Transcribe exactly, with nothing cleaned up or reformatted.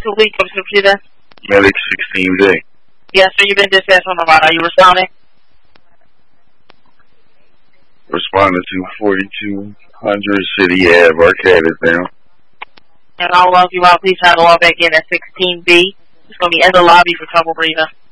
to Lee, computer. Medic sixteen B. Yes, sir, you've been dispatched on the route. Are you responding? Responding to forty-two hundred City Ave, Arcadistown. And I'll log you out. Please try to log back in at sixteen B. It's going to be in the lobby for trouble breathing.